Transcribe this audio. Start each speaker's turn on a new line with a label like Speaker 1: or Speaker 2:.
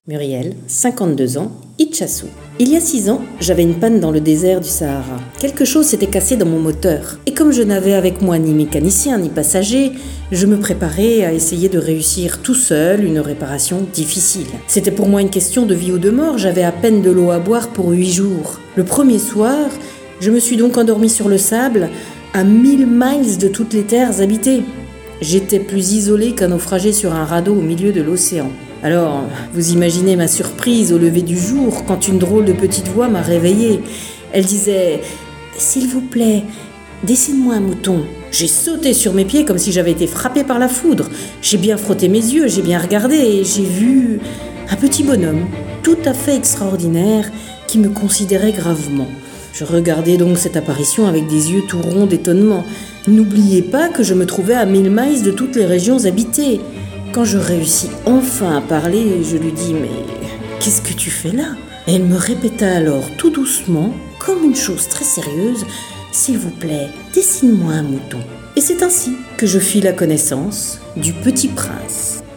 Speaker 1: Muriel, 52 ans, Itchassou. Il y a 6 ans, j'avais une panne dans le désert du Sahara. Quelque chose s'était cassé dans mon moteur. Et comme je n'avais avec moi ni mécanicien ni passager, je me préparais à essayer de réussir tout seul une réparation difficile. C'était pour moi une question de vie ou de mort, j'avais à peine de l'eau à boire pour 8 jours. Le premier soir, je me suis donc endormi sur le sable, à 1000 miles de toutes les terres habitées. J'étais plus isolé qu'un naufragé sur un radeau au milieu de l'océan. Alors, vous imaginez ma surprise au lever du jour quand une drôle de petite voix m'a réveillée. Elle disait « S'il vous plaît, dessine-moi un mouton ». J'ai sauté sur mes pieds comme si j'avais été frappé par la foudre. J'ai bien frotté mes yeux, j'ai bien regardé et j'ai vu un petit bonhomme tout à fait extraordinaire qui me considérait gravement. Je regardais donc cette apparition avec des yeux tout ronds d'étonnement. N'oubliez pas que je me trouvais à 1000 miles de toutes les régions habitées. Quand je réussis enfin à parler, je lui dis « Mais qu'est-ce que tu fais là ?» Et elle me répéta alors tout doucement, comme une chose très sérieuse « S'il vous plaît, dessine-moi un mouton ». Et c'est ainsi que je fis la connaissance du petit prince.